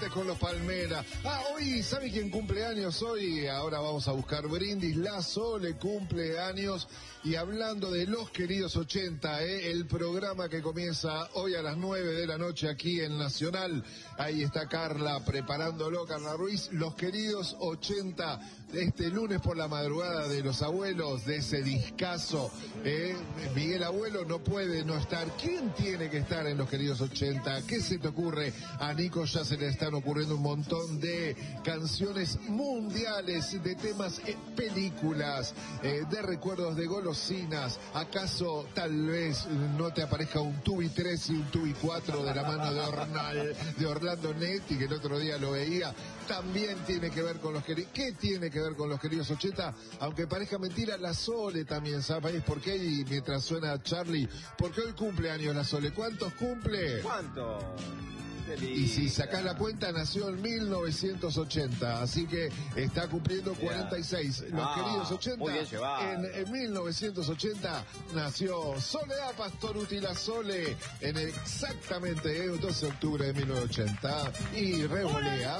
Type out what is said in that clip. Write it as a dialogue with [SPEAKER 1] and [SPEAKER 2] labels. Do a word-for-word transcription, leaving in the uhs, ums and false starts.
[SPEAKER 1] lunes con los Palmera. Ah, hoy, ¿sabe quién cumple años hoy? Ahora vamos a buscar brindis. La Sole cumple años. Y hablando de los queridos ochenta, ¿eh? El programa que comienza hoy a las nueve de la noche aquí en Nacional. Ahí está Carla preparándolo, Carla Ruiz. Los queridos ochenta, este lunes por la madrugada de los abuelos, de ese discazo. ¿eh? Miguel Abuelo no puede no estar. ¿Quién tiene que estar en los queridos ochenta? ¿Qué se te ocurre? A Nico ya se le están ocurriendo un montón de canciones mundiales, de temas, eh, películas, eh, de recuerdos, de golosinas. ¿Acaso tal vez no te aparezca un Tubi tres y un Tubi cuatro de la mano de, Ornal, de Orlando Netti, que el otro día lo veía? También tiene que ver con los queridos. ¿Qué tiene que ver con los queridos ochenta? Aunque parezca mentira, la Sole también, ¿sabéis por qué? Y mientras suena Charlie, porque hoy cumple años la Sole. ¿Cuántos cumple?
[SPEAKER 2] ¿Cuántos?
[SPEAKER 1] Y si sacás la cuenta, nació en mil novecientos ochenta, así que está cumpliendo cuarenta y seis. Los
[SPEAKER 2] ah,
[SPEAKER 1] queridos ochenta,
[SPEAKER 2] muy bien llevado.
[SPEAKER 1] en, en mil novecientos ochenta nació Soledad Pastoruti, la Sole, en exactamente el doce de octubre de mil novecientos ochenta. Y revolea.